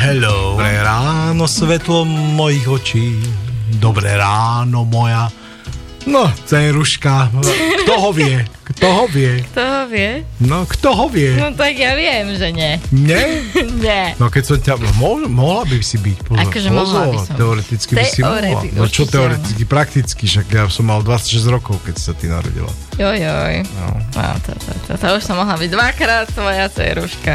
Hello. Dobré ráno, svetlo mojich očí. Dobré ráno, moja. No, ceruška. Kto ho vie? Kto ho vie? Kto ho vie? No, kto ho vie? No tak ja viem, že nie. Nie? Nie. No keď som ťa... Mohla by si byť. Pozor, akože mohla by som. Teoreticky by si mohla. No čo teoreticky? Prakticky, však ja som mal 26 rokov, keď sa ty narodila. Jojoj. No. To už som mohla byť dvakrát tvoja ceruška.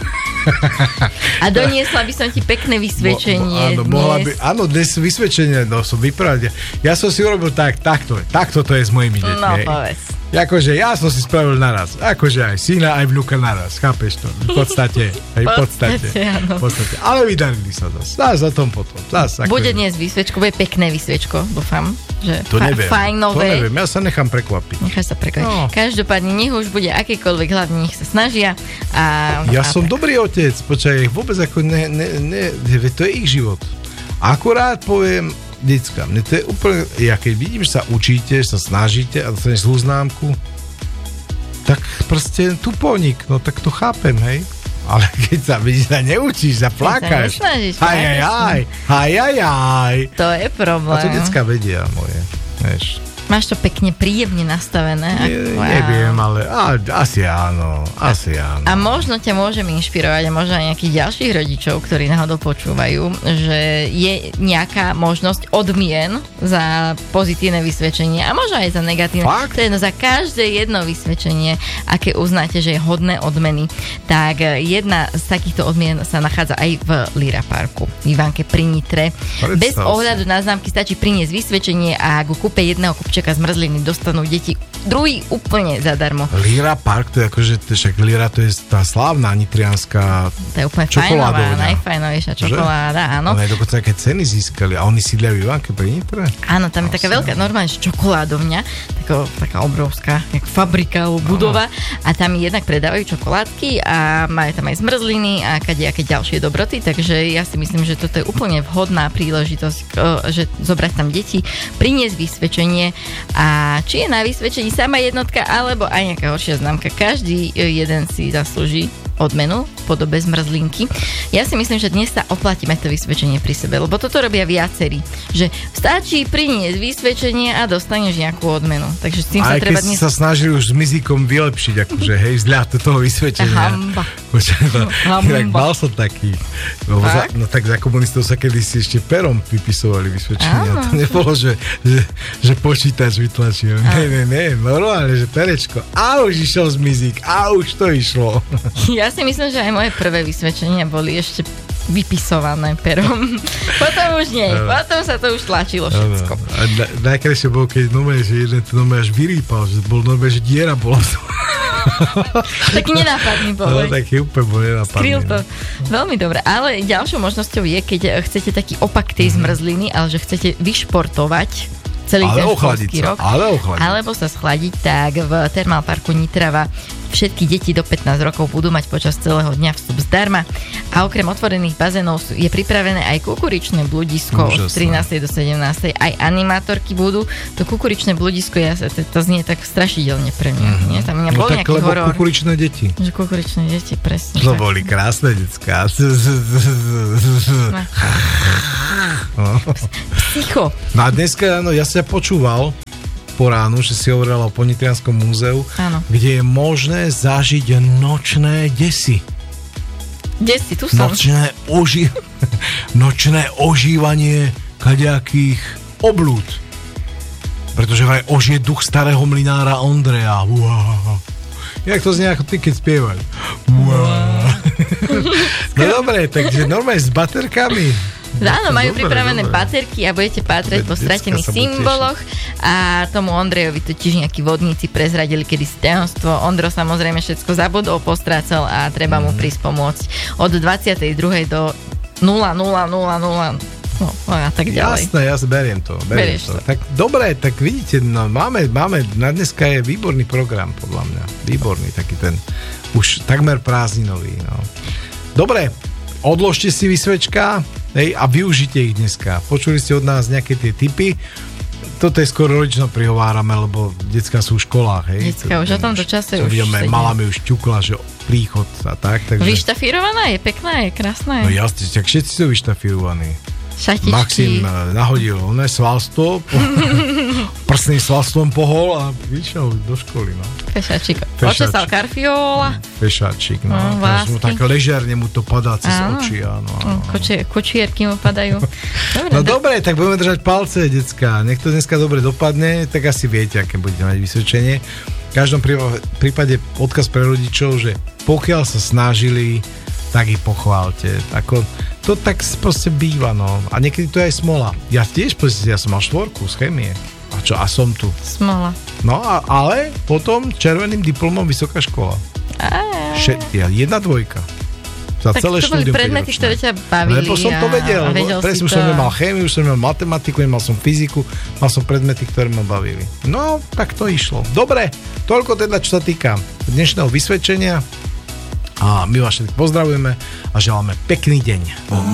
A doniesla by som ti pekné vysvedčenie. Áno, dnes vysvedčenie, no som vypravil. Ja som si urobil takto to je s mojimi deťmi. No, povedz. Akože ja som si spravil naraz. Akože aj syna, aj vnúka naraz. Chápeš to? V podstate. V podstate. Ale vydarili sa zase. Zás o tom potom. Bude dnes vysvedčko, bude pekné vysvedčko, dúfam. Že to neviem. Fajnové. To neviem, ja sa nechám prekvapiť. Necháš sa prekvapiť. No. Každopádne, nech už bude akékoľvek, hlavne nech sa snažia. Ja som dobrý otec, počkaj, vôbec ako to je ich život. Akurát poviem, decka, mne to je úplne, ja keď vidím, že sa učíte, že sa snažíte a dostaneš zlú známku, tak proste tupolník, no tak to chápem, hej. Ale keď sa vidíš, sa neučíš, sa plakáš. Hajajaj. To je problém. A to decka vedia moje, vieš. Máš to pekne, príjemne nastavené. Neviem, ale asi áno. A možno ťa môžem inšpirovať a možno aj nejakých ďalších rodičov, ktorí náhodou počúvajú, že je nejaká možnosť odmien za pozitívne vysvedčenie a možno aj za negatívne. Fakt? Za každé jedno vysvedčenie, aké uznáte, že je hodné odmeny, tak jedna z takýchto odmien sa nachádza aj v Lira Parku, v Ivánke pri Nitre. Bez ohľadu na známky stačí priniesť vysvedčenie a ku kúpe jedného kupčeka zmrzliny dostanú deti druhý úplne zadarmo. Lira Park, to je akože, však Lira to je tá slávna nitrianská čokoládovňa. To je úplne fajnová, najfajnovejšia čokoláda, áno. Oni dokonca nejaké ceny získali a oni sídlia v Ivánke pri Nitre? Áno, tam je taká veľká normálne čokoládovňa, taká obrovská, jak fabrika alebo budova a tam jednak predávajú čokoládky a majú tam aj zmrzliny a kadejaké ďalšie dobroty, takže ja si myslím, že toto je úplne vhodná príležitosť, že zobrať tam deti, priniesť vysvedčenie a či je na vysvedčení sama jednotka alebo aj nejaká horšia známka. Každý jeden si zaslúži odmenu v podobe zmrzlinky. Ja si myslím, že dnes sa oplatí mať to vysvedčenie pri sebe, lebo toto robia viacerí, že stačí priniesť vysvedčenie a dostaneš nejakú odmenu. Takže s tým sa treba dnes... sa snažili už s mizíkom vylepšiť, akože hej, vzľad toho vysvedčenia. Hamba. Tak mal som taký. No tak za komunistov sa kedysi ešte perom vypisovali vysvedčenia. To nebolo, že počítač vytlačil. Nie, normálne, že perečko. A už išiel z mizík. A už to išlo. Ja si myslím, že aj moje prvé vysvedčenia boli ešte vypisované perom. Potom už nie. Potom sa to už tlačilo všetko. A najkrajšie bolo, keď že jeden to až vyrýpal, že bol že diera bola. Taký nenápadný bol. No, taký úplne bol nenápadný. Skryl to. Veľmi dobre. Ale ďalšou možnosťou je, keď chcete taký opak tej zmrzliny, ale že chcete vyšportovať celý ten školský rok. Alebo sa schladiť, tak v Termálparku Nitrava všetky deti do 15 rokov budú mať počas celého dňa vstup zdarma a okrem otvorených bazénov je pripravené aj kukuričné bludisko od 13. do 17. Aj animátorky budú. To kukuričné bludisko, to znie tak strašidelne pre mňa. Nie? Tam mňa bol nejaký horor. Kukuričné deti. Že kukuričné deti, presne. To boli krásne decká. Psycho. No a dneska, ja sa počúval po ránu, že si hovorila o Nitrianskom múzeu, kde je možné zažiť nočné desy. Desy, tu som. Nočné ožívanie kadejakých oblúd. Pretože vraj ožije duch starého mlynára Ondreja. Wow. Jak to znie ako ty, keď spievaš. Wow. No dobre, takže normálne s baterkami. Áno, majú pripravené baterky a budete pátrať po stratených symboloch a tomu Ondrejovi totiž nejakí vodníci prezradili kedysi tajomstvo. Ondro samozrejme všetko zabudol, postrácal a treba mu prísť pomôcť od 22. do 00:00 no a tak ďalej. Jasné, ja beriem to. Tak dobre, tak vidíte, máme, na dneska je výborný program, podľa mňa. Výborný, taký ten už takmer prázdninový. No. Dobre, odložte si vysvedčka a využite ich dneska. Počuli ste od nás nejaké tie tipy. Toto je skoro rodično prihovárame, lebo decká sú v školách. Hej. Decká už o tomto čase už vidíme, mala mi už ťukla, že príchod a tak. Takže... Vyštafírovaná je pekná, je krásna. No jasne, tak všetci sú vyštafírovaní. Šatičky. Maxim nahodil svalstvo, prsným svalstvom pohol a vyšiel do školy. No. Fešáčik. Očesal karfiola. Fešáčik, no. Tak ležerne mu to padá cez oči. Áno. Kočierky mu padajú. Dobre, no dobre, tak budeme držať palce, decka. Nech to dneska dobre dopadne, tak asi viete, aké budete mať vysvedčenie. V každom prípade odkaz pre rodičov, že pokiaľ sa snažili, tak ich pochválte. To tak proste býva, no. A niekedy to je aj smola. Ja tiež, ja som mal 4 z chémie. A čo? A som tu. Smola. No, ale potom červeným diplomom vysoká škola. 1-2. Za tak celé to boli predmety, ktoré ťa bavili. Lebo som to vedel. Presne, už som nemal chémiu, už som nemal matematiku, nemal som fyziku, mal som predmety, ktoré ma bavili. No, tak to išlo. Dobre, toľko teda, čo sa týka dnešného vysvedčenia. A my vás všetkých pozdravujeme a želáme pekný deň.